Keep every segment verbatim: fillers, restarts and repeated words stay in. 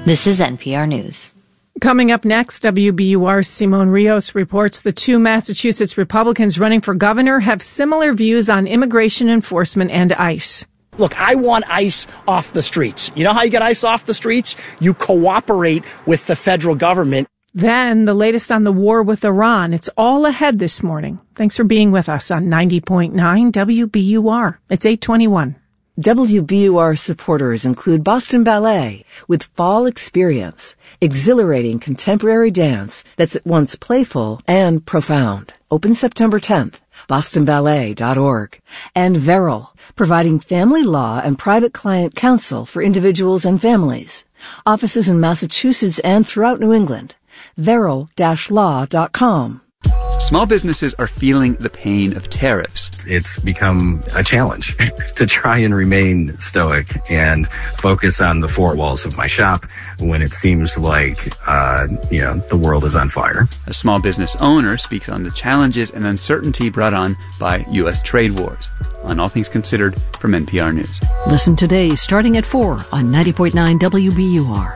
This is N P R News. Coming up next, W B U R's Simone Rios reports the two Massachusetts Republicans running for governor have similar views on immigration enforcement and ICE. Look, I want ICE off the streets. You know how you get ICE off the streets? You cooperate with the federal government. Then the latest on the war with Iran. It's all ahead this morning. Thanks for being with us on ninety point nine W B U R. It's eight twenty-one. W B U R supporters include Boston Ballet with Fall Experience, exhilarating contemporary dance that's at once playful and profound. Open September tenth, boston ballet dot org. And Verrill, providing family law and private client counsel for individuals and families. Offices in Massachusetts and throughout New England. verrill dash law dot com. Small businesses are feeling the pain of tariffs. It's become a challenge to try and remain stoic and focus on the four walls of my shop when it seems like, uh, you know, the world is on fire. A small business owner speaks on the challenges and uncertainty brought on by U S trade wars. On All Things Considered from N P R News. Listen today starting at four on ninety point nine W B U R.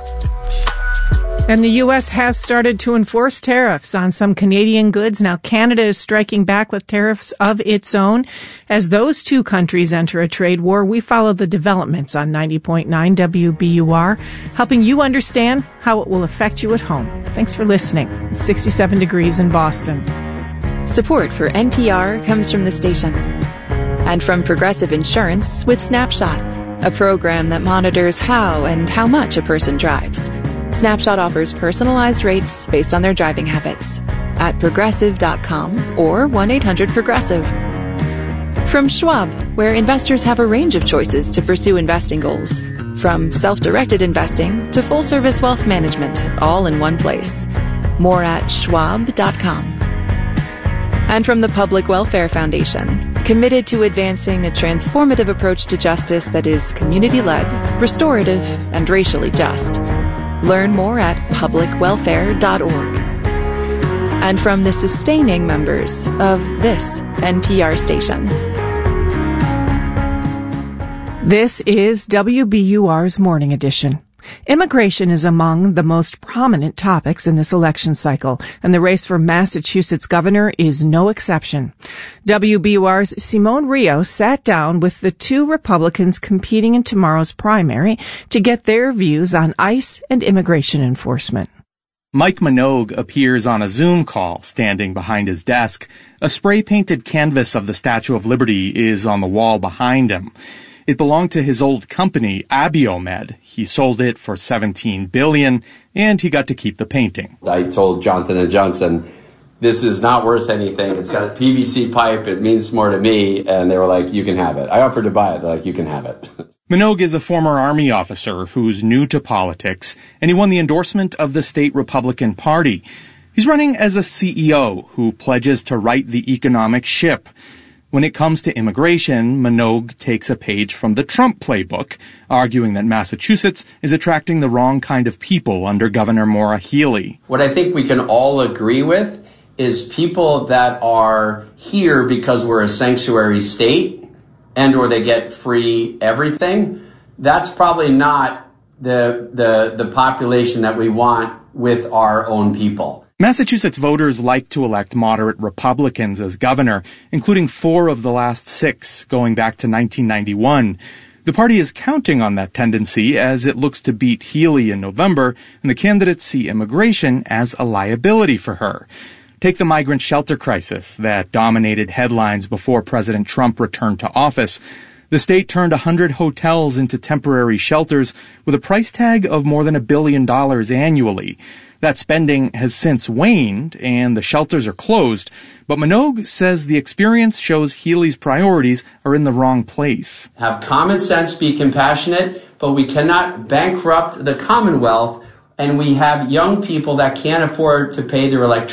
And the U S has started to enforce tariffs on some Canadian goods. Now Canada is striking back with tariffs of its own. As those two countries enter a trade war, we follow the developments on ninety point nine W B U R, helping you understand how it will affect you at home. Thanks for listening. It's sixty-seven degrees in Boston. Support for N P R comes from the station and from Progressive Insurance with Snapshot, a program that monitors how and how much a person drives. Snapshot offers personalized rates based on their driving habits at progressive dot com or one eight hundred progressive. From Schwab, where investors have a range of choices to pursue investing goals. From self-directed investing to full-service wealth management, all in one place. More at schwab dot com. And from the Public Welfare Foundation, committed to advancing a transformative approach to justice that is community-led, restorative, and racially just. Learn more at public welfare dot org. And from the sustaining members of this N P R station. This is W B U R's Morning Edition. Immigration is among the most prominent topics in this election cycle, and the race for Massachusetts governor is no exception. W B U R's Simone Rios sat down with the two Republicans competing in tomorrow's primary to get their views on ICE and immigration enforcement. Mike Minogue appears on a Zoom call, standing behind his desk. A spray-painted canvas of the Statue of Liberty is on the wall behind him. It belonged to his old company, Abiomed. He sold it for seventeen billion dollars, and he got to keep the painting. I told Johnson and Johnson, this is not worth anything. It's got a P V C pipe. It means more to me. And they were like, you can have it. I offered to buy it. They're like, you can have it. Minogue is a former Army officer who's new to politics, and he won the endorsement of the state Republican Party. He's running as a C E O who pledges to right the economic ship. When it comes to immigration, Minogue takes a page from the Trump playbook, arguing that Massachusetts is attracting the wrong kind of people under Governor Maura Healey. What I think we can all agree with is people that are here because we're a sanctuary state and or they get free everything. That's probably not the the the population that we want with our own people. Massachusetts voters like to elect moderate Republicans as governor, including four of the last six going back to nineteen ninety-one. The party is counting on that tendency as it looks to beat Healey in November, and the candidates see immigration as a liability for her. Take the migrant shelter crisis that dominated headlines before President Trump returned to office. The state turned one hundred hotels into temporary shelters with a price tag of more than a billion dollars annually. That spending has since waned, and the shelters are closed, but Minogue says the experience shows Healey's priorities are in the wrong place. Have common sense, be compassionate, but we cannot bankrupt the Commonwealth, and we have young people that can't afford to pay their electricity.